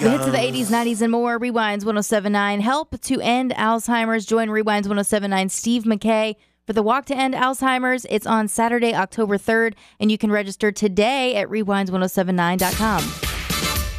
The hits of the 80s, 90s, and more. Rewinds 1079. Help to End Alzheimer's. Join Rewinds 1079 Steve McKay for the Walk to End Alzheimer's. It's on Saturday, October 3rd, and you can register today at rewind1079.com.